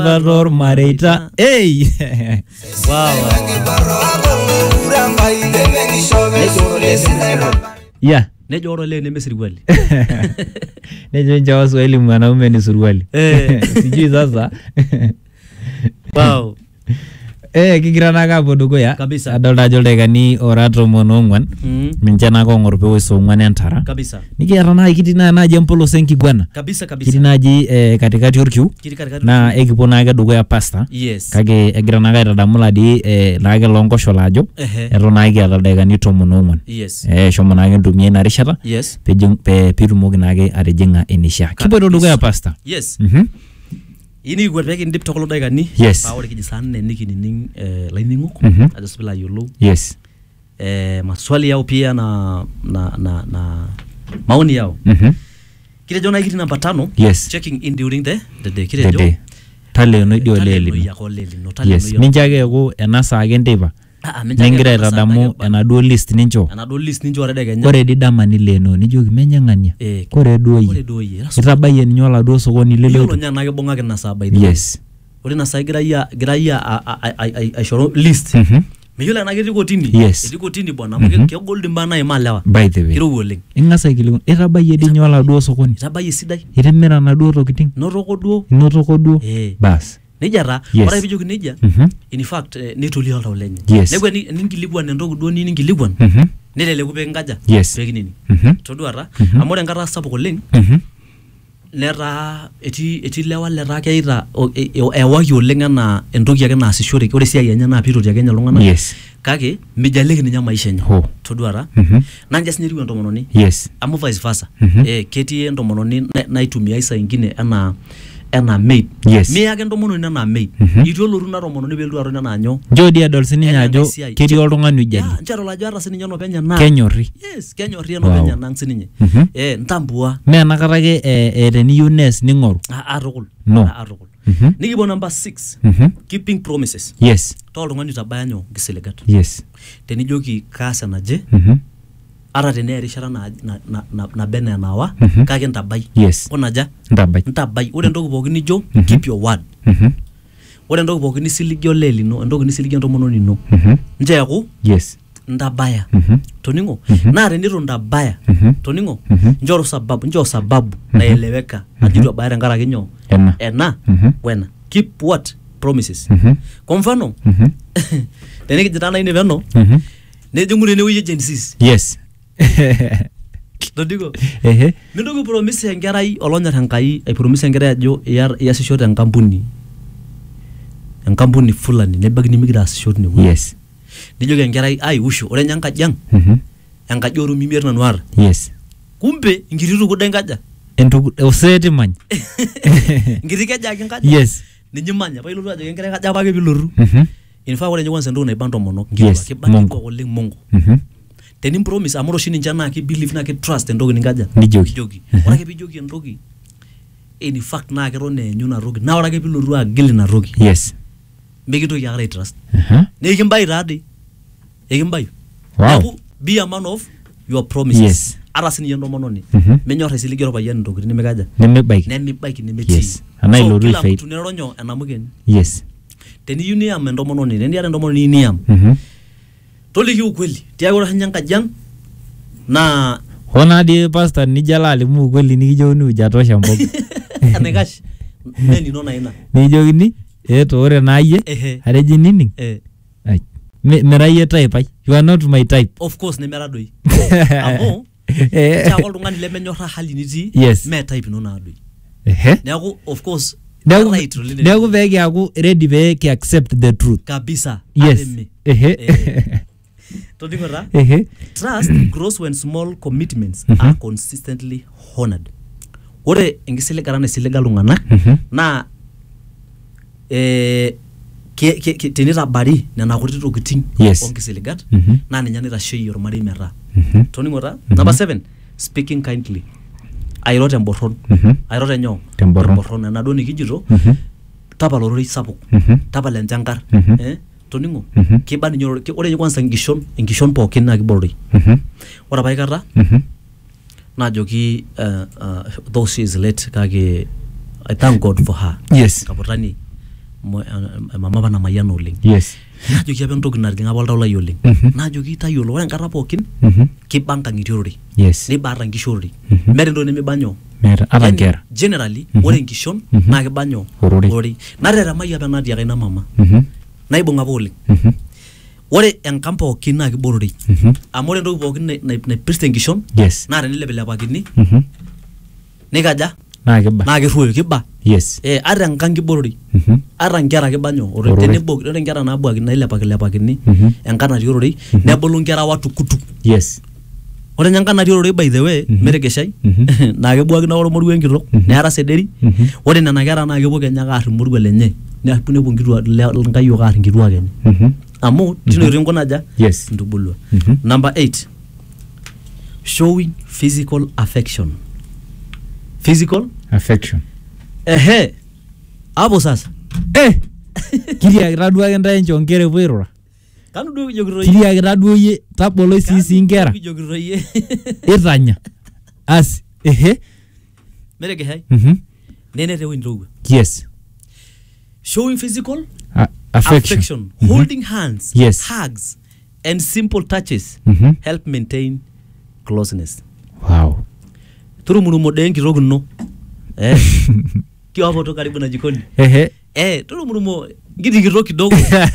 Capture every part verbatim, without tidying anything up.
Baror Marita. Hey. Wow. Yeah. Nejo oro le neme suruali. Nejo njawa Swahili mwanaume ni suruali. Eh. Sijui sasa. Wow. Eh kigira naga bodugoya. Kabisa. Adolta jolde ni orato monongwan. Mm. Minjana ko ngorpe weso ngwan entara. Kabisa. Nikiata na kitina na jempolo senki bwana. Kabisa kabisa. Kitina ji eh, katikati orkiu. Kiti katikati. Na ekipo naga dugoya pasta. Yes. Kage egira naga itadamula di eh, naga longosho lajo. Ehe. Eton naga adolta ni tomonongwan. Yes. Eh shomo naga ntumie na rishata. Yes. Pejing pe pirumogi naga atijinga enisha. Kibodo dugoya pasta. Yes. Mhm. Ini gwe peke ndip tokolo daika ni. Yes. Pa ore kijisane niki nining eh, lainingok. Mhm. Ajasubila yolo. Yes. Eh, maswali yao pia na na na, na maoni yao. Mhm. Kile jona kiti namba tano. Yes. Checking in during the the day. Kile The jo. day. Tale no dio Tale no leli. yako leli. No tale Yes. no Minjage ko enasa agenteba. Ah, ah, minjage Nengira enasa itadamu agenteba. enado list nincho. Enado list nincho arede kenya. Kore di dama ni leno nijoki menyang'ania. Eh. Kore duoyi. Kore duoyi. Itabayie ninyo oladuo sokoni Lelo leleto. nya na kebonga kina saba. Yes. Ore na sai giraya giraya a shoro list. Mhm. Miyula na kiti kotini. Yes. Kiti kotini bwana. Mke ke gold mbana imalewa. By the way. Kiro woleng. Ingasa ikiliku. Itabayie di nyo oladuo sokoni. Itabayie sidai. Itimira naduo tokiting. Noroko duo. Inotoko duo. Eh. Bas. Nejara, Yes. ora bijoki neja. Mhm. In fact, eh, nituli olta olenye. Yes. Negwe ni ningilikwan entoki duo ni ningilikwan. Mhm. Nelele kupe ngaja. Yes. Peki nini? Mhm. Toduara, Mhm. amore enkata sapuk oleng, Mhm. lera eti eti lewa lera keita ewaki oleng enaa entoki ake naasishoreki. Ore esiai enye naa piitoti ake ninye iltung'anak. Yes. Kake mijaliki ninye maisha enye. Ho. Toduara, Mhm. nanja sinye etiu entomononi. Yes. Amu vice versa. Mhm. Eh, ketii entomononi na- naitumiai saa ingine enaa enaa maid. Yes. Miya ake entomononi enaa maid. Mhm. Itu olotu ina tomononi peelotu aton enaa nyoo. Jodi adol sininye Ena ajo esiai. ketii oltung'ani ujali. Ya, ncharo lajo ata sininye enopeny enaa. Kenyorri. Yes, kenyorri enopeny Wow. enang sininye. Mhm. Eh, ntambua. Mee enakata ake eh, eh, teniyieu nees ning'oru. Ah, atukul. No. Ah, atukul. Mhm. Nikipuo number six. Mhm. Keeping promises. Yes. Taa oltung'ani itabaya nyoo nkisiligat. Yes. Tenijoki kaas enaje, Mhm. ata tenea erishata na na na, na, naba enaa enawa, Mhm. kake ntabai. Yes. Kunaja? Ntabai. Ntabai. Ore entoki pookin nijo, Mhm. keep your word. Mhm. Ore entoki pookin nisiligi olee lino, entoki nisiligi entomononi ino. Mhm. Ncheeku Yes. ntabaya. Mhm. Toning'o? Mhm. Naa tenitu ntabaya. Mhm. Toning'o? Mhm. Nchooru sababu, nchoo sababu naeleweka ajo itu abaya tenkaraki nyoo? Ena. Ena Mhm. wena. Keep what? Promises. Mhm. Kwa mfano, Mhm. tenikijitana ine peno, Mhm. nejing'u tenewueji agencies. Yes. Todiko? Ehe. Mintoki promise enkerai olonyor Enkai aipromise enkerai ajo iyar iyasisho tenkampuni. Enkampuni fulani nebaiki nimigira aasisho tinewueji. Yes. Nijoki enkerai ai usho, ore nye enkaji ang', Mhm. enkaji orumi imiet nanu aata. Yes. Kumbe inkiti tukuda enkaja. Entuku useeti many. Inkiti keja ake enkaja. Yes. Ninye imanya, paa ilotu ajoki enkerai kaja apa ake piilotu. Mhm. In fact ore nye kwanza entoki naiba ntomonok. Yes, Kibaki Mungu. kwa oleng Mungu. Mhm. Tenimpromise amu ore oshi ninche naa kibelieve naa kitrust entoki ninkaja. Nijoki. Nijoki. Ore ake piijoki entoki, in fact naa keton eenyu ina toki. Naa ore ake piilotu agil ina toki, Yes. mikintoki akata aitrust. Aha. Nikimbai taadoi. Ekimbai. Wow. Neeku be a man of your promises. Yes. Ata sininye entomononi. Mhm. Menyor aisiligie orpayian intokitin nemikaja. Nemebaiki. Nemibaiki nemetii. Yes. Anaa So ilotu kila aifaid. mtu neronyo enamukeni. Yes. Teniyieu niam entomononi, teniata entomononi niam. Mhm. Toliki ukweli. Tiaki ore sinye enkaji ang' naa Hona di pastor nijo alo alimu ukweli nikijokini hujatosha mboga. enaikash. Menino na ina. Nikijokini eeto ore naa yie Ehe. ateji nining. Eh. Ai. Me- Mera yie type ai. You are not my type. Of course nemera doi. Amu Eh. tiaki oltung'ani lemenyorra hali nitii. Yes. Mee type ino naadoi. Ehe. Neeku of course Neeku right oleng. neeku pee kiaku ready pee ki accept the truth. Kabisa. Yes. Ateme. Ehe. Eh. Todingo ta? Ehe. Trust grows when small commitments Mhm. are consistently honored. Ore enkisiligata naisiliga iltung'anak Mhm. naa eh, ke- ke- ke- tenitabari nena kuti tokiting Yes. onkisiligat Mhm. naa ninye naitasheyie ormarei metaa. Mhm. Toningo ta? Number seven, speaking kindly. Airo temborron. Mhm. Airo tenyoo? Temborron. Temborron. Enaduo nikijito Mhm. tapala ororei sapuk. Mhm. Tapala enchankarr. Mhm. Eh? Toningo? Mhm. Kiba ninye ororei. Ore ninye kwanza enkishon, enkishon pookin naa kiba ororei. Mhm. Ore apa aikata Mhm. naajoki uh, uh, though she is late kake I thank God for her. Yes. Kaputani mama apa namayiana oleng. Yes. Najoki apa entoki natijing'a apa oltau lai oleng. Mhm. Najoki tayiolo ore enkata pookin Mhm. kiba nkang'itie ororei. Yes. Nibaata nkishu ororei. Mhm. Meeta entoki nemiba nyoo. Meeta ata Yani, nkera. Generally, Mhm. ore nkishon Mhm. naa kiba nyoo. Ororei. Ororei. Nateremayie apa natiaka ina mama. Mhm. Naibung' apa oleng. Mhm. Ore enkang pookin naa kiba ororei. Mhm. Amu ore entoki pookin nai- nai- naipirta enkishon Yes. naa tenilepilepakini Mhm. nikaja Naa kiba. naa kirruoyo kiba. Yes. Eh, ata enkang kiba ororei. Mhm. Ata nkera kiba nyoo. Ororei. Ororei. Tenebo ore nkera naabuaki nailepakilepakini Mhm. enkang natii ororei Mhm. nebulu nkera watukutu. Yes. Ore nye enkang natii ororei by the way Mhm. metegeshai Mhm. naa kebuakino ake ormoruo enkitok Mhm. neera sederi. Mhm. Ore nena kera naa kepuo kenya ake aarr irmoruo lenye nepuo nepuo nkituak le- nkayiok aarr nkituak enye. Mhm. Amu tine oitoi inko naja Yes. ntubulua. Mhm. Number eight, showing physical affection. Physical? Affection. Ehe. Hapo sasa. Eh. Kiriakita duo ake ntae enchoo nkera epuo airura. Kanu duo kijokito yie. Kiriakita duo yie tabolo sii sii nkera. Kanu duo kijokito yie. Itanya. Asi. Ehe. Metegeshai. Mhm. Nene te ewueji nirowua. Yes. Showing physical A- affection. affection. Mhm. Holding hands, Yes. hugs, and simple touches Mhm. help maintain closeness. Wow. Turumurumo de enkitok ino. Eh. Kiwa hapo tu karibu na jikoni. Ehe. Eh, turumurumo ngiti kitok kidogo.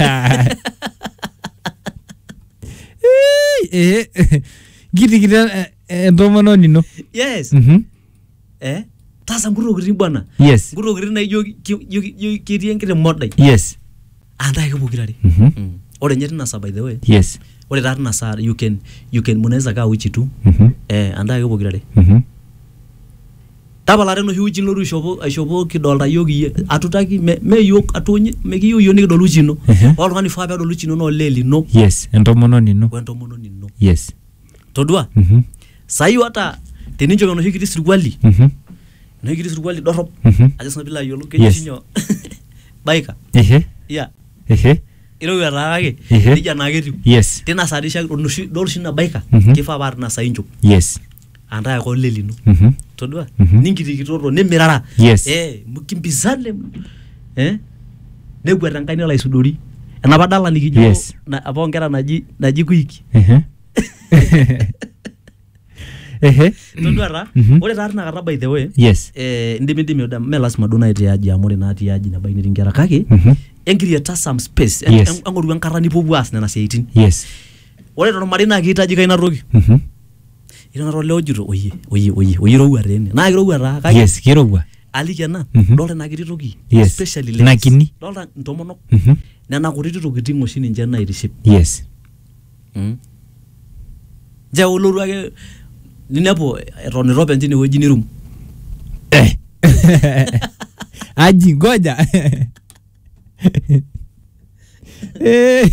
Ehe. Kitikita entomononi ino. Yes. Mhm. Eh? Tasa nkutokitin bwana. Yes. Nkutokitin naijo ki- ki- ki- ketii enkiti modai. Yes. Antae kipokirare. Mhm. Mm. Ore nye tina saa by the way. Yes. Ore taa tina saa you can you can munaweza kaa uchi tu. Mhm. Eh, antae kipokirare. Mhm. Tapalare enoshi uchi nilotu aishopo aishopo kidolta yiok iyie atutaki me, me yiok atonye mekiyieu yiok nikidol uchi ino. Ehe. Ore oltung'ani ifaa peedol uchi ino naa olee lino Yes. Entomononi ino. wentomononi ino. Yes. Todua Mhm. sahi hata teninchop enoshi kiti sirkwali Mhm. enoshi kiti sirkwali dorrop Mhm. ajo sinanu piilo ayiolou keji Yes. oshi nyoo baika. Ehe. Yeah. Ehe. Irowua taa kake Ehe. nejia naa ketiu. Yes. Tina saa dii shaake enoshi dol oshi ina baika Mhm. kifaa paa tina saa inchop Yes. antae ake olee lino. Mhm. Todua Mhm. ninkitikitoto nimirara. Yes. Eh, mkimbizane. Eh? Nekwet enkai nelo aisudori. Enapa dala nikijo Yes. na apa onkera naji naji kuiki. Ehe. Ehe. Todua taa Mhm. ore taa tinakata by the way Yes. eh indimidimi oda me lasima duo nai tiaji amu ore naa tiaji nabai netii nkera kake Mhm. enkiriata some space Yes. eng'oru enkata nipuopuo aas nena siaitin. Yes. Ore tormarei naa kihitajika ina toki. Mhm. Ina toki ojito oye oye oye oye irowua taa ene. Naa kirowua taa kake Yes. Kirowua. aliki ena Mhm. dolta ina kiti toki Yes. especially Ina ladies. kini. Dolta intomonok Mhm. nena kutiti tokitin oshi ninche naitiship. Yes. Mm. Je ulotu ake ninepu eton irope tine wueji nirum. Eh. Aji ngoja. Eh.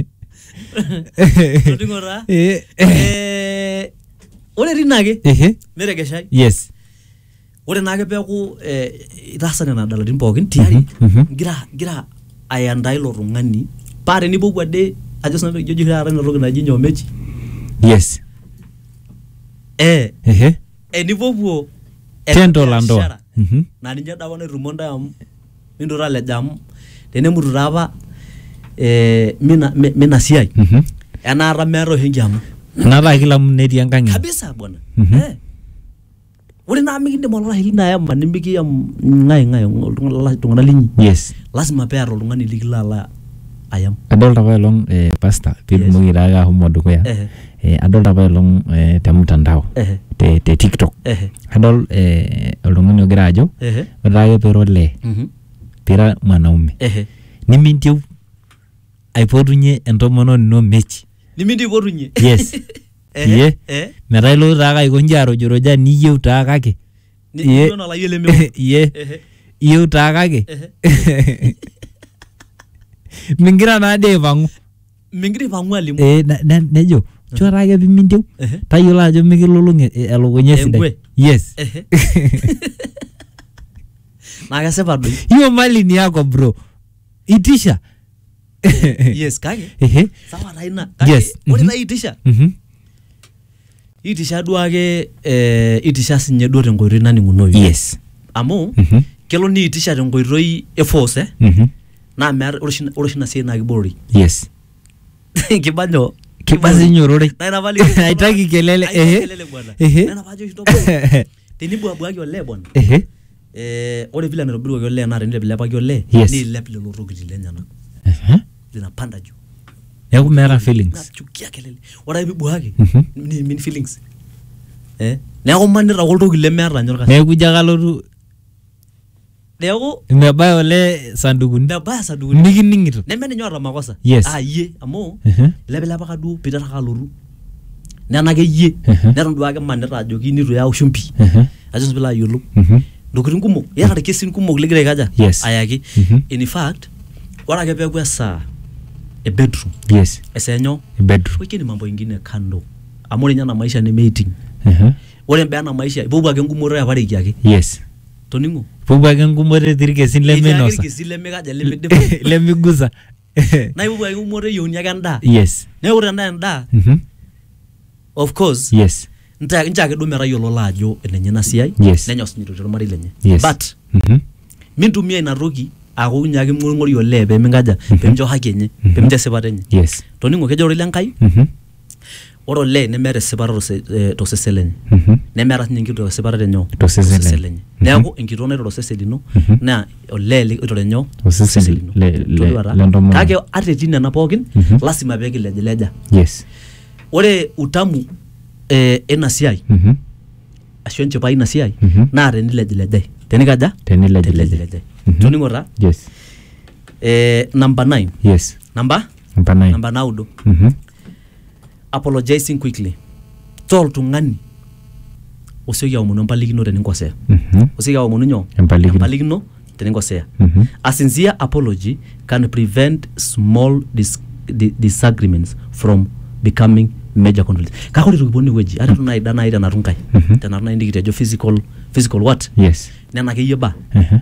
Totingo taa. Eh. Eh, ore tina ake Ehe. metegeshai. Yes. Ore naake peeku eh, itaasa nena dalatin pookin tiari Mhm, mhm. gira gira aiandaa ilo tung'ani paa tenipuopuo ade ajo sinanu ijo oshi taata ina toki naji nyoo mechi. Yes. Eh, Ehe. enipuopuo Tendo la biashara, ndoa. Mhm. naa ninche dawa naitumo ntae amu mintoto alej amu tenemutu taa apa eh, mina mi- mina siai Mhm. enaata meeta oshi enkiama Nataa kila mtu netii enkang enye. kabisa bwana. Mhm. Eh. Ore naa mikindim oltung'ani lino ayama nimikiyam ng'ae ng'ae iltung'anak linyi. Yes. Lazima peeta oltung'ani likilo alo ayam. Adolta apa elong eh, pastor piitumoki taake ahomo dukuya. Ehe. Eh, adolta apa elong eh, te mtandao Ehe. te, te TikTok. Ehe. Adol eh, oltung'ani ogira ajo Ehe. ore ake pira olee Mhm. pira mwanaume Ehe. nimintieu aipotunye entomononi ino mechi. Nimindi ipotunye. Yes. Ehe. Iye. Eh. Metaa ilotu taake aikonji arojoroja niyieu taa kake. Ni Iye. ndio nala yele meo. Iye. Ehe. Iyieu taa kake. Ehe. Mingira naa dii aipang'u. Mingira aipang'u alimu. Eh, ne- ne- nejo chora ake pimintieu Ehe. tayiolo ajo mikilulung' e- elukunya Engwe. sidai. Yes. Ehe. Naa kesipa doi. Hiyo mali ni yako bro. Itisha. Yes, kake. Ehe. Sawa taa ina. Yes. Kake ore Mhm. taa itisha. Mhm. Itisha duo ake eh, itisha sinye duo tenkoitoi naning'unoyu. Yes. Amu Mhm. kelo niitisha tenkoitoi e force eh. Mhm. na mer ore oshi na siai na kibori Yes. kibanyo Kibazi nyorore. na ina vali Haitaki kelele. Ehe. kelele bwana Ehe. na bajo shito tenibwabwaki ole bwana Ehe. eh ore vile anarubiru ole na renile vile paki ole Yes. ni lep lelo rokiti lenyana Ehe. linapanda juu Yaku mera feelings. nachukia kelele ora bibwaki Mhm. ni min feelings eh neeku manira koltoki lemeeta nyor kasi Neeku jakalotu neeku mebaya ole sandukuni. mebaya sadukuni Nikiningito. neme ninye oota makosa Yes. ah yie amu Ehe. lebelepaka duo pitataka alotu nena ake yie Ehe. neton duake manita ajo kinitu yau shumbi Ehe. ajo sipila ayiolou Mhm. ntokitin kumok iyata irkesin kumok ligira aikaja Yes. ayaki Mhm. in fact ore ake peeku esaa e bedroom Yes. esaa enyo Bedroom. wekeni mambo ingine kando amu ore ninye ena maisha nemeiting Ehe. ore mbea na maisha ipuopuo ake enkumoto yapareki ake Yes. toningo Pupu ake nkumote tirikesin lemenosa. irkesi lemekaja lemedipa Lemigusa. na ipuopuo ake enkumoto eyieuni ake endaa Yes. neeku ore endaa endaa Mhm. of course Yes. nta ncha ake duo metayiolo ajo enenye ina siai Yes. nenya sinye tormarei lenye Yes. but Mhm. mintumia ina toki aaku nyaake ng'orng'ori ole peminkaja pemincho haki enye pemincho esipata enye Yes. toningo kejo ore lenkai Mhm. ore ole nemeeta esipata tose- eh, tosesen lenye Mhm. nemeeta sinye enkito esipata tenyoo Tosesen lenye. lenye neeku enkito naitore osesen lino Mhm. naa ole oitore nyoo Osesen lino le- le- Todua taa. lentomononi. kake ata etii nena pookin Mhm. lasima peekilejileja Yes. ore utamu eh, ena siai Mhm. ashu enchipai ina siai Mhm. naa tenilejilejai tenikaja Tenilejilejai. tenilejilejai Mhm. toningo taa Yes. eh, number nine Yes. namba Number nine. namba naudo Mhm. apologizing quickly too oltung'ani osioki aomonu empalikino teninkosea Mhm. osioki aomonu nyoo Empalikino. empalikino teninkosea Mhm. a sincere apology can prevent small dis di disagreements from becoming major conflicts kake ore tukiponi wueji ata tu naida nai tenatu nkai Mhm. tenatu nai nikitejo physical physical what Yes. nena akeyie ba Ehe.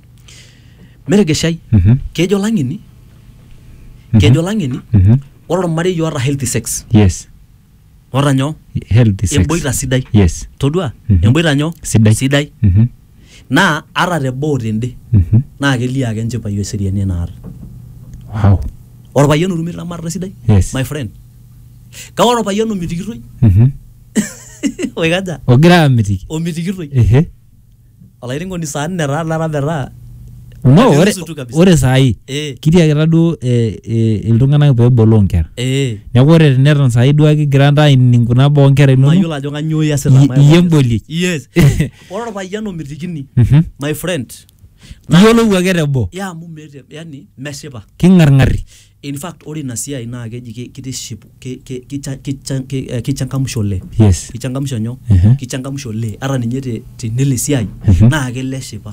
meregeshai Mhm. kejo lang'eni Mhm. kejo lang'eni Mhm. ore ormarei oota healthy sex Yes. oota nyoo Healthy sex. emboita sidai Yes. todua Mhm. emboita nyoo Sidai. sidai Mhm. naa ata teboo tende Mhm. naa kelio ake enchipai eseriani naata Wow. orpayian otumito eramatata sidai Yes. my friend kake ore orpayian omitikitoi Mhm. oikaja Ogira amitiki. omitikitoi Ehe. olairingoni saa nne taa lara metaa No, ore Akiruhusu tu kabisa. ore saai eh kitiakita duo eh, eh, iltung'anak peeboloo nkera. eh Neeku ore teneton saai duo ake kigira ntaa aining kuna boo nkera inonok. mayiolo ajo kanyioo iasita i- mayiolo iyie ajo- emboliei. yes ore orpayian omitikini Mhm. my friend Iyiolou ake teboo. ya amu meeta yani meshipa King'arng'ari. in fact ore ina siai naa keji ki- kitiship ki- ki- kicha- kicha- ki- eh, kichangamsha ole Yes. kichangamsha nyoo Mhm. kichangamsha ole ata ninye te- tenelo esiai Mhm. naa keleshipa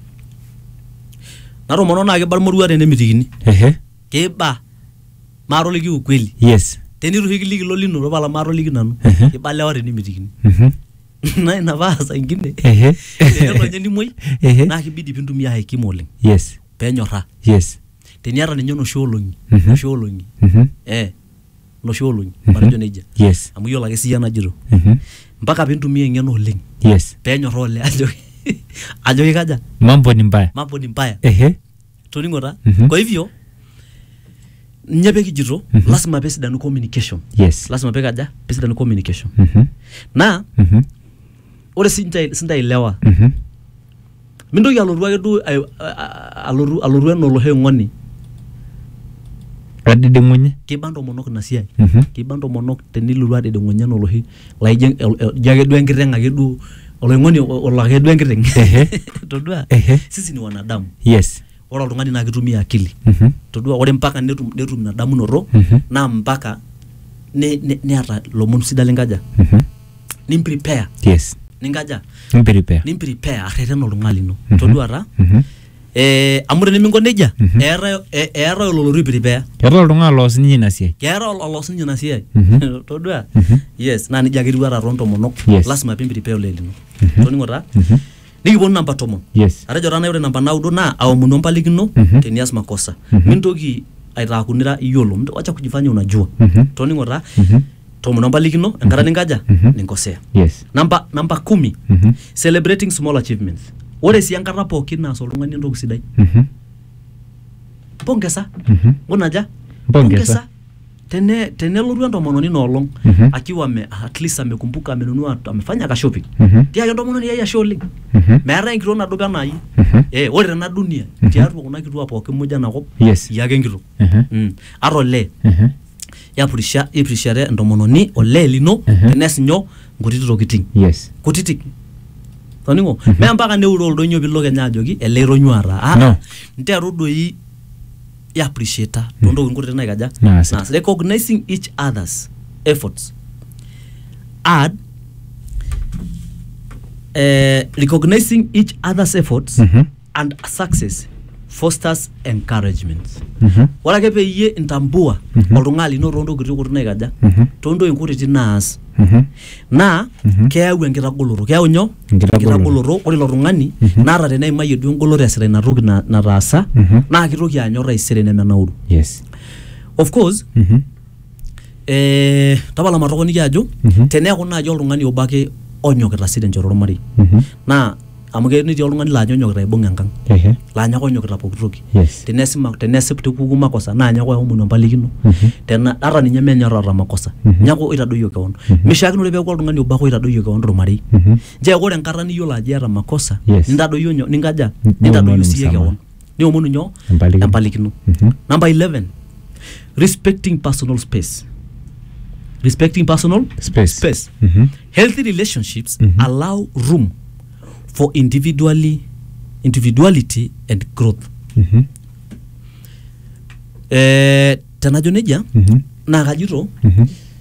natomono naa kiba irmoruak tenemitikini Ehe. kiba maatoliki ukweli Yes. tenitu kiliki ilo lino tapala maatoliki nanu Mhm. kiba lewa tenemitikini Mhm. na ina paa saa ingine Ehe. tenelo nye nimoi Ehe. naa kibidi pintumia hekima oleng Yes. peenyorraa Yes. teniata ninye noshi olong'i Mhm. noshi olong'i Mhm. eh noshi olong'i Mhm. matejo nejia Yes. amu iyiolo ake siyie enajito Mhm. mpaka pintumia eng'eno oleng Yes. peenyorraa ole ajo ajo kikaja Mambo ni mbaya. mambo ni mbaya Ehe. toningo taa Mhm. kwa hivyo nye pekijito Mhm. lasima pesidanu communication Yes. lasima pekaja pesidanu communication Mhm. naa Mhm. ore sinta sintailewa Mhm. mintoki alotu ake duo ai- a- a- alotu alotu enaa olosho oing'oni Adiding'unye. kiba ntomonok ina siai Mhm. kiba ntomonok tenilotu adedeng'unye enaa oloshi laijo en- el- el- ijo ake duo enkiteng ake duo oloing'oni o- olo ake duo enkiteng Ehe. todua Ehe. sisi ni wanadamu Yes. ore oltung'ani naa kitumia akili Mhm. todua ore mpaka netum netum ina damunoto Mhm. naa mpaka ne- ne- neata lomon sidan linkaja Mhm. nimprepare Yes. ninkaja Imprepare. nimprepare arreten oltung'ani lino Mhm. todua taa Mhm. eh amu teniminko nejia Mhm. eetae e- eetae ololotu prepare Keeta oltung'ani loos ninye ina siai. keetae ol- oloos ninye ina siai Mhm. todua Mhm. yes naa nijia ake etiu ata toontomonok Yes. lasima pimprepare ole lino Mhm. toningo taa Mhm. nikiponu namba tomon Yes. atejo taa nai ore namba naudo naa aomonu empalikino Mhm. tenias makosa Mhm. mintoki aitaakunira iyiolo Mtu- wacha kujifanya unajua Mhm. toningo taa Mhm. tomonu empalikino enkata ninkaja Mhm. ninkosea Yes. namba namba kumi Mhm. celebrating small achievements ore sii enkata pookin naas oltung'ani entoki sidai Mhm. pongesa Mhm. ngunaja Pongesa. tene tenelotu entomononi nolong Mhm. akiwa ame, at least amekumbuka amenunua amefanya ka shopping Mhm. tiake entomononi yai ashe oleng Mhm. meeta enkito nado penai Mhm. eh ore tena dunia Mhm. tiatua kuna kituak pookin muj enakop Yes. iyake enkito Mhm. mm. ata olee Mhm. yapurisha ipirishare entomononi olee lino Mhm. tenees nyoo nkutiti tokiting Yes. kutitik toningo Mhm. mee mpaka neuro oldonyo piilo kenya ajoki ele ironyuata ah No. nteru doi iappreciate tontokitin kutitik naikaja Naas. naas recognizing each other's efforts add eh, recognizing each other's efforts Mhm. and success fosters encouragement Mhm. ore ake peyie intambua Mhm. oltung'ani lino toontokitin kutitik naikaja Mhm. toontokitin kutitik naas Mhm. naa Mhm. keyau enkitagoloto keyau nyoo Enkitagoloto. ore ilo tung'ani Mhm. naata teneimayie duo engoloto eesita ina toki na- nataasa Mhm. naa kitoki anyor taisere nemenauru Yes. of course Mhm. eh, tapala matokoniki ajo Mhm. teneeku naaji oltung'ani obo ake onyokita sii tenchoto ormarei Mhm. naa amu ketii oltung'ani laa ninye onyokita aibung' enkang Ehe. laa ninye ake onyokita pooki toki Yes. teneesi ma- teneesi tepuku makosa naa ninye ake oomonu empalikino Mhm. tena ata ninye menyor aata makosa Mhm. ninye ake oitadoyio keon Mhm. mishiakinore peeku oltung'ani obo ake oitadoyio keon tormarei Mhm. nje ore enkata niyiolo ajo iyata makosa Yes. nintadoyio nyoo ninkaja Ni- nintadoyio niomonu siiyie msamaha. keon niomonu nyoo Empalikino. empalikino Mhm. number eleven respecting personal space respecting personal Space. space Mhm. healthy relationships Mhm. allow room for individually individuality and growth Mhm. eh tenajo nejia Mhm. naa kajito Mhm.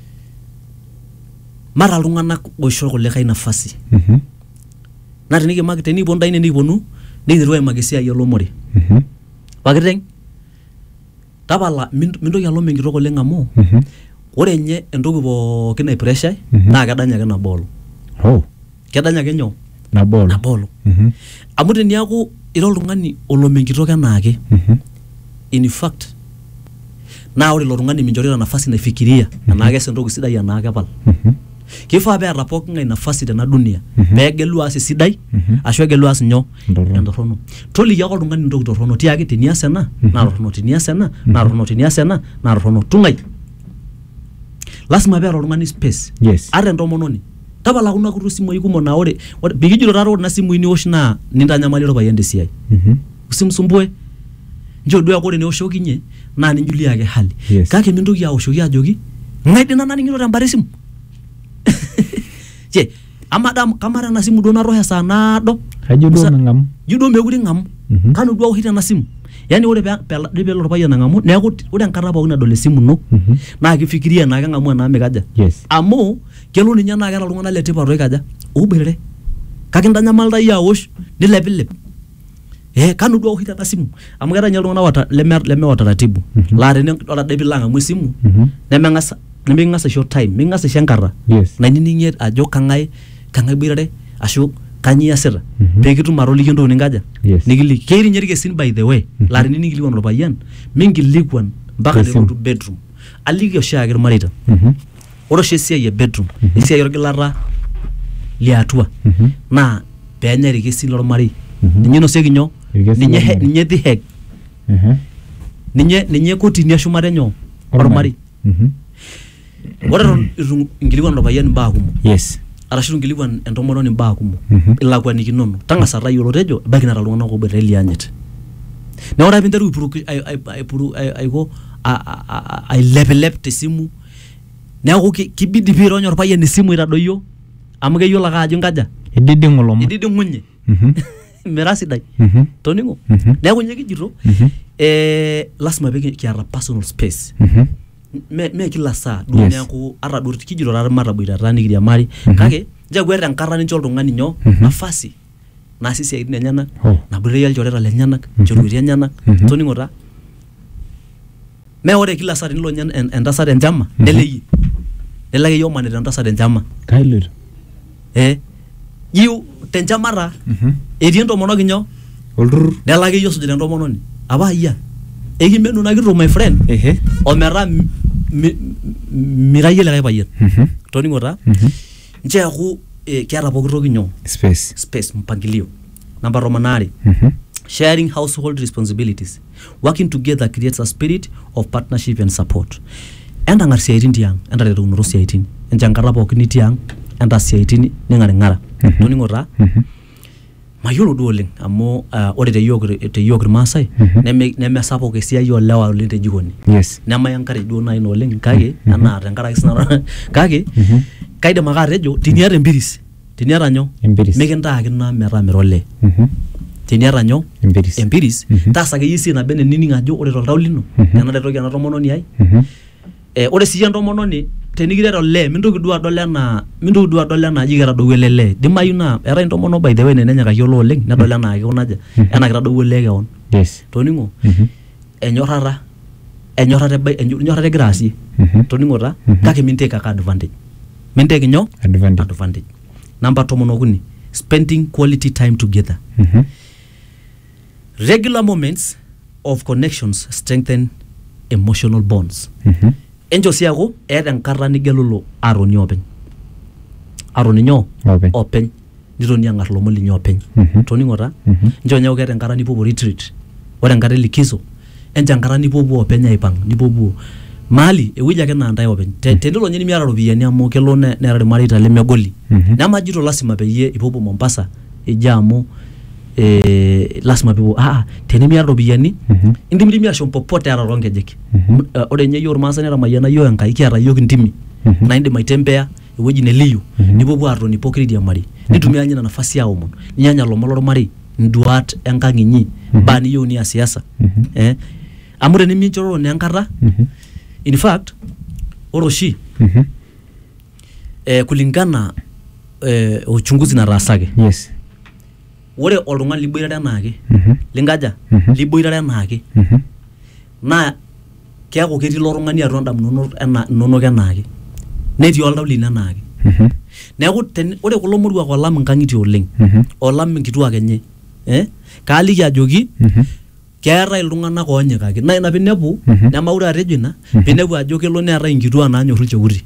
mara iltung'anak oisho kulikae nafasi Mhm. naa tenikimaki teniponu taine nikiponu nikiteru aimaki esiai olomore Mhm. pakiteng tapala mint- mintoki alo menkitok oleng amu Mhm. ore nye entoki pookin naipreshae Mhm. naa kedanya ake nabo olong Oh. kedanya ake nyoo Nabolo. nabo olong Mhm. amu teniaku ira oltung'ani olo menkitok enaake Mhm. in fact naa ore ilo tung'ani minchorita nafasi naifikiria enaa kees entoki sidai enaa kepal Mhm. kifaa peeta poking'ae nafasi tena dunia Mhm. peegelu aas esidai Mhm. ashu egelu aas nyoo Entorrono. entorrono toliki ake oltung'ani entoki torrono tiaki tenias ena naa torrono tenias ena naa torrono tenias ena naa torrono tung'ai lasima peeta oltung'ani space Yes. ata entomononi tapala kuna kutu simui kumok naa ore ore- bikijito taata ore kuna simui niosh naa nintanyamali orpayian tesiai Mhm. usimsumbue njo duo ake ore niwoshokinye naa ninjulie ake hali Yes. kake mintoki awoshoki ajoki ng'ae dii nananing'ito tembara esimu je ama dam kamara ena simu duo natoosho esaa naado Kajo duo Musa- meng'amu. ju duo mekure ing'amu Mhm. kanu duo awoshito ena simu yaani ore pee pela- dii peelo orpayian ang'amu neeku t- ore enkata pookin nadol esimu ino Mhm. naa kifikiria naa keng'amu enaa mikaja Yes. amu kelo ninye naa keeta iltung'anak letipat oikaja oboitare kake intanyamalta iyie awosh nilepilep eh kanu duo awoshito ena simu amu keeta ninye iltung'anak wata leme leme wa taratibu Mhm. laa tene ore ade piilo ang'amu esimu Mhm. nemeng'as nemeking'as aisho time miking'as aisho enkata Yes. nainining'ie ajo kang'ae kang'ae boitare ashu kanyio iasita Mhm. pee kitum atoliki entoki ninkaja Yes. nikiliki ketii ninye irkesin by the way Mhm. laa teninikilikuan orpayian minkilikuan mpaka Tesimu. nilotu bedroom aliki oshiake irmareita Mhm. ore oshi esiai e bedroom Mhm. esiai orgilata liatua Mhm. naa peenya irkesin lormarei Mhm. ninye inosieki nyoo Irkesin ninye he- lormarei. ninye the head Mhm. ninye ninye kotini eshumata nyoo Ormarei. ormarei Mhm. ore eton itu inkilikuan orpayian imbaa kumok Yes. arashu itu inkilikuan entomononi imbaa kumok Mhm. ilakuanikinono tang'asa tayiolo tejo ebaiki neeta iltung'anak oboitare lianyit neeku ore ake pinteru aipuruki- ai- ai- aipuru- ai- aiko a- a- a- ailepilep tesimu neeku ki- kibidi piirony orpayian esimu aitadoyio amu keyiolo ake ajo nkaja Ididing'u ilomon. ididing'unye Mhm. mira sidai Mhm. toning'o Mhm. neeku nye kijito Mhm. eh, lasima pee ki- kiata personal space Mhm. me me kila saa duo Yes. neeku ata duo kijito taata mataboitata nikiriamari Mhm. kake nje kueta enkata nincho oltung'ani nyoo Mhm. nafasi naasie isiaitin enyenak Oh. naboitare ilchoreta lenyenak Mhm. nchorueti enyenak Mhm. toning'o taa me ore kila saa tenilo nye en- entasat enchama Mhm. nelo iyie nelo ake iyie omanita entasat enchama Kailoito. eh yiu tenchama taa Mhm. etii entomonok nyoo Olturrur. nelo ake iyie osujita entomononi apa ayia ekimenu ina kitok my friend Ehe. ometaa mi- mi- mirayie likae payian Mhm. toning'o taa Mhm. nche eeku eh, keeta pooki toki nyoo Space. space mpangilio namba tomon aare Mhm. sharing household responsibilities, working together creates a spirit of partnership and support. Enda ngar siaitin tiang, enda reto unoro siaitin, enchankata pookin nitii ang, enda siaitin ningaringara. Toningo taa, mayiolo duo oleng amu uh, ore te yiok te yiok irmaasai neme nemesapuk esiai olewa oleng te jikoni. Yes. Nemaya enkare duo nai oleng kake enaa tenkaraki sinara kake kaidim ake atejo teniata empiris teniata nyoo mikintaaki naa metaa mira olee. Teniata nyoo empiris taasa akeyie esiai naba enining ajo ore toltau lino enaretoki ena tomononi ai. Eh, ore sii entomononi tenikiret olee mintoki duo adol enaa mintoki duo adol enaa ajo ketadowua ele lee. Dimayu naa eetae intomonok by the way nenenyakaki olee oleng nedol enaa kikunaja enaa kitadowua olee keon. Yes. Toningo enyorrata enyorrata enyorrata egira aasie. Toningo taa kake mintake ake advantage. Mintake nyoo Advantage. advantage. Number tomon okuni, spending quality time together. Regular moments of connections strengthen emotional bonds. Enjo siago eeta enkata nigelulo aroni openy. Aroni nyoo Openy. openy. Nitoni angar lomon linyi openy. Toningo taa enjo nyoo keeta enkata nipuopuo retreat. Ore enkata likizo enjo enkata nipuopuo openy aipang nipuopuo mali ewueji ake naa ntae openy. Tenelo nye nimiata ropiyiani amu kelo neera irmareita lemegoli. Nemajito lasima peyie ipuopuo Mombasa eji amu eh lasima pipuo ah tenimiata ropiyiani indimidimi ashom popote ara ronkejek. Ore nye yiok irmaasai netamayiana yiok Enkai kiata yiok intimi na indim aitembea ewueji neliyu nipuopuo atoni pokira idiamari nitumia nye nafasi aomon ninyanya lomon lormarei nduat enkang inyi mbaa niyieu nias siasa. Eh amu teniminchororo naa enkata in fact ore oshi eh kulingana eh uchunguzi nataasaki. Yes. Ore oltung'ani liboitare enaake linkaja liboitare enaake naa keeku ketii ilo tung'ani atua ndamunot ena inonok enaake netii oltau lino enaake. Neeku ore kulo moruak olam nkang'itie oleng olam nkituak enye eh kaaliki ajoki keetai iltung'anak oonyikaki naa ina pinepu nemaure atejo ina pinepu ajo kelo neetai nkituak naanyorru ilchekuti.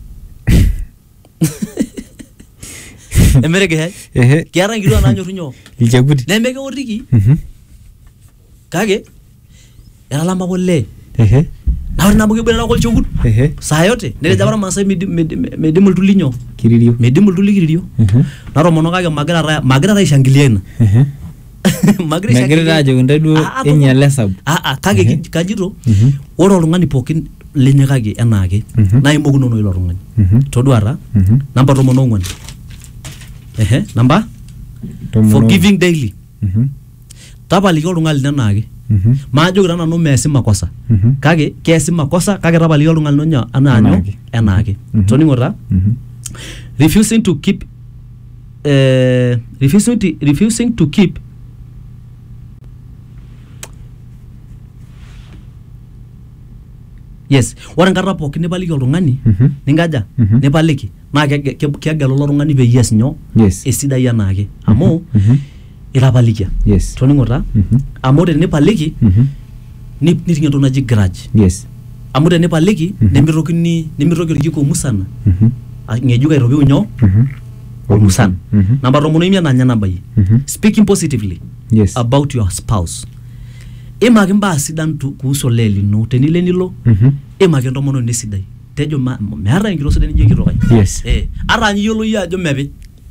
Emerege hai Ehe. keetai nkituak naanyorru nyoo Ilchekuti. nemekeworiki kake etalama olee. Ehe. Na ore nabo kiboitare ake olchekut Ehe. saa yote netejo apa irmaasai meidimu iltuli nyoo Kiririo. meidimu iltuli kiririo. Natomono kake magira magira aishangilia ina. Magira Megira ajo ntai duo enyale sabu. Ah ah kake kajito ore oltung'ani pookin linyikaki enaake naa imokunono ilo tung'ani. Toduata namba tomon ong'uan. Ehe namba forgiving daily. Tapaliki oltung'ani lino enaake. Maajoki taa nanu meesi makosa kake keesi makosa kake tapaliki oltung'ani lino anaanyo enaake. Toningo taa refusing to keep uh, refusing to, refusing to keep yes ore enkata pookin nipaliki oltung'ani ninkaja nipaliki naa kegelu ilo tung'ani peyie ees nyoo esidai enaake amu itapalikia. Yes. Toningo taa amu tenipaliki niting entoki naji grudge. Yes. Amu tenipaliki nemitokini nemitoki orkiko musana ng'ejuk aitobiu nyoo olmusana. Namba tomon oimiet nanya nabayie speaking positively Yes. about your spouse. Imaki mbaa sidan kuhusu olee lino tenile nilo imaki entomononi sidai tejo meeta enkiro sidai nijo enkitokai. Yes. Eh ata niyiolo yie ajo mepi.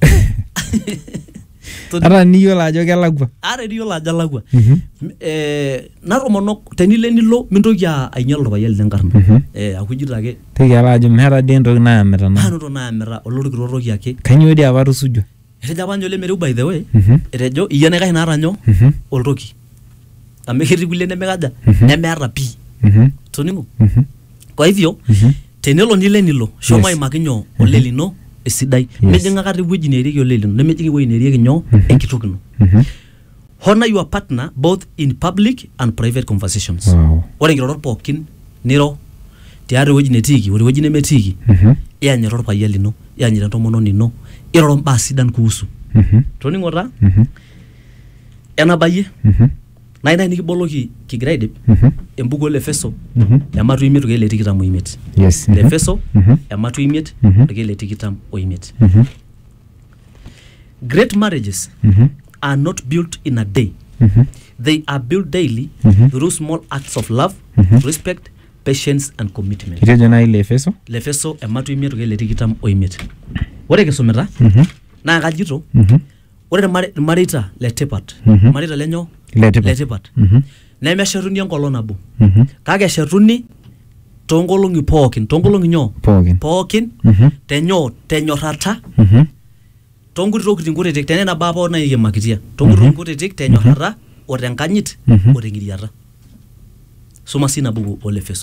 Ata niyiolo ajo kelakwa. Ata niyiolo ajo elakwa. Eh natomonok tenile nilo mintoki ainyal orpayian lenkarna. Eh akujito ake Tegiala ajo meeta dii entoki nayamita na. Anoto naamita olorikito toki ake. Kanyoo dii apa tusujo? Etejo apa nyole mereu by the way. Etejo iye naikash naata nyoo oltoki. Amu ketii kulie nemekaja nemeeta pii. Toningo. Kwa hivyo tenelo nile nilo shomo aimaki nyoo olee lino esidai. Mijing'a kata ewueji neerieki olee lino nemejing ewueji neerieki nyoo enkitok ino. Honor your partner both in public and private conversations. Wow. Ore nkirorot pookin niro tiatua ewueji netiiki ore ewueji nemetiiki iyanyita orpayian lino iyanyita entomononi ino iroro mbaa sidan kuhusu. Toningo taa enabayie nai nai nikiboloki kigira aidip embuku olefeso ematu imiet orkeek le tikitam oimiet. Yes. Lefeso ematu imiet orkeek le tikitam oimiet. Great marriages are not built in a day Mhm. They are built daily Mhm. through small acts of love, Mhm. respect, patience and commitment. Kitejo na ile Efeso. Lefeso ematu imiet ke letikitam oimiet. Ore kisomita Mhm. na kajito Mhm. ore marita letipat. Mhm. Marita lenyo Letipat. letipat. Mhm. Nemeshetuni enkolong nabo. Mhm. Kake eshetuni toonkolong'i pookin, toonkolong'i nyoo? Pookin. Pookin Mhm. tenyoo tenyorrata Mhm. toonkuti tokitin kutitik tenena baa pookin naikemakitia toonkuti tokitin kutitik tenyorrata o tenkanyit Mhm. o tenkiriata. Soma sina buku olefeso.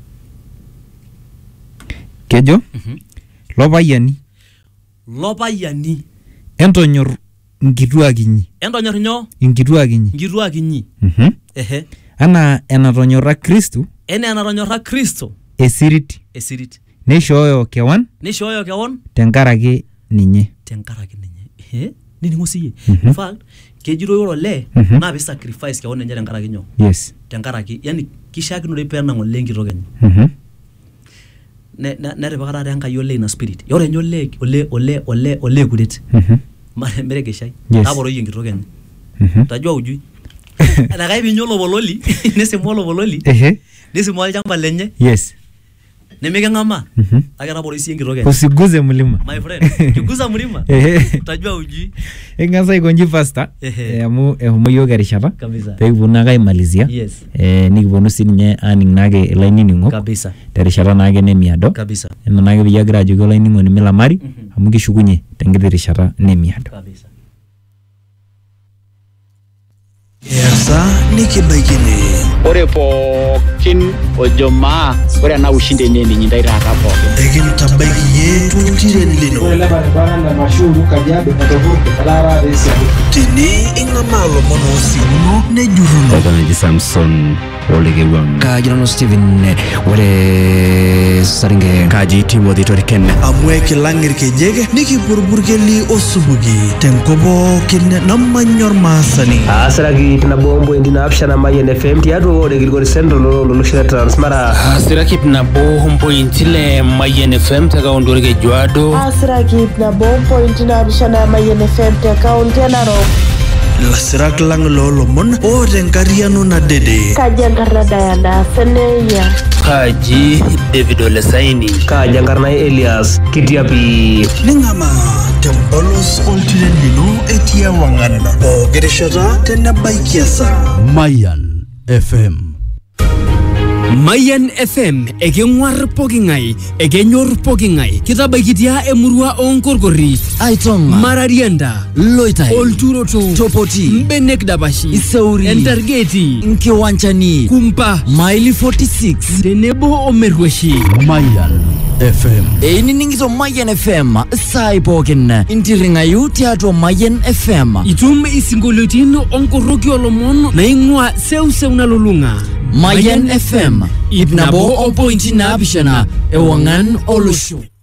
Kejo Mhm. lopayiani Lopayiani entonyor nkituak inyi. entonyor nyoo? Nkituak inyi. Nkituak inyi. Mhm. Ehe. Anaa enatonyorra Kristu Enaa enatonyorra Kristo esirit esirit. neishooyo kewan Nishooyo kewon tenkaraki ninye. tenkaraki ninye. Ehe. Nining'o siyie. Mhm. In fact, kejito ore olee Mhm. naa pisacrifice kewon enye tenkaraki nyoo? Yes. Tenkaraki yani kishiakinore peenang' olee enkitok enye. Mhm. Ne- ne- netipika taata Enkai olee ina spirit. Ore nye olee olee olee olee olee kuret. Mhm. Mare merekeshai. Yes. Taporoyie enkitok enye. Mhm. Tajua ujui. Enakai pinyo olopololi, nesimu olopololi, Ehe. nesimu olchamba lenye, Yes. nemiking'amaa. Mhm. Kake taporo siyie enkitok enye. Usiguze mlima. My friend, kiguza mlima. Ehe. Tajua ujui. Eng'asa aikonji pasta Ehe. eh, amu ehomo yiok erishata Kabisa. peekiponu naake aimalizia Yes. eh, nikiponu sininye aning naake ilainining'ok Kabisa. terishata naake nemiado Kabisa. ena naake peyie agira ajoki olainining'oni milamari Mhm. amu kishukunye tenkiti rishata nemiado. Kabisa. Easa nikibaikini. Ore pookin ojo maa ore ena ushindi ene ninyi ntai taata pookin. Ekintabaiki yie tultiren lino. Tene ing'amaa lomon oosimuno nejurruno. Kakanaji Samson Olekewang. Kaji nanu Steven ore Saringe. Kaji Timothy Toriken. Amu ekilang' irkejek nikipurpurkeli osupuki tenkop pookin namanyor maasani. Asiraki nabo mpointi naapishana Mayian F M tiatua ore Kilgori Central lolosho le Transmara. Asiraki nabo mpointi le Mayian F M te kaunti orkejuado. Asiraki nabo mpointi naapishana Mayian F M te kaunti e Narok. Ilasirak lang' loolomon oota enkariano nadede. Kaji enkarna Diana Seneya. Kaji David Olesaini. Kaji enkarna Elias Kitiapi. Ning'amaa tempolos oltiren lino etii ewang'an. Pooki rishata tenebaiki esaa. Mayan F M. Mayan F M ekeng'uar poking'ae ekenyor poking'ae kitabaikitia emurua oonkorkorri Aitonga. Mararianda Loitai. Olturoto Topoti. Mbenek Dabashi Isauri. Entargeti Nkiwanchani. Kumpa Maili forty-six. tenebo omerrueshi. Mayan F M. Einining'ito Mayan F M saai pookin intirring'ayu tiatua Mayan F M. Itum isinkolioitin onkoroki olomon naing'ua seuseu nalulung'a. Mayan F M ip nabo ompointi naapishana ewang'an olosho.